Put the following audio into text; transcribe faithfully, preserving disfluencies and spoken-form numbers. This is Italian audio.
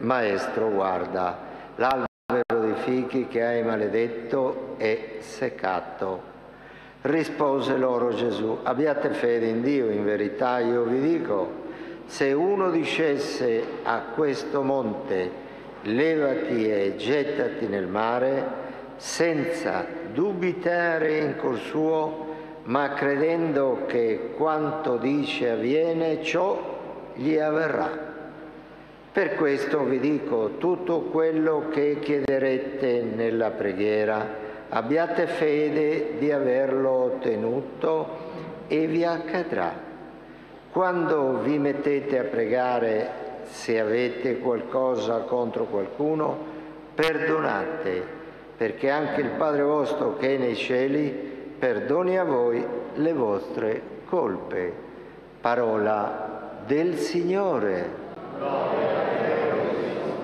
Maestro, guarda, l'albero dei fichi che hai maledetto è seccato. Rispose loro Gesù: abbiate fede in Dio, in verità io vi dico, se uno dicesse a questo monte levati e gettati nel mare, senza dubitare in cuor suo, ma credendo che quanto dice avviene, ciò gli avverrà. Per questo vi dico, tutto quello che chiederete nella preghiera, abbiate fede di averlo ottenuto e vi accadrà. Quando vi mettete a pregare, se avete qualcosa contro qualcuno, perdonate, perché anche il Padre vostro che è nei cieli perdoni a voi le vostre colpe. Parola del Signore.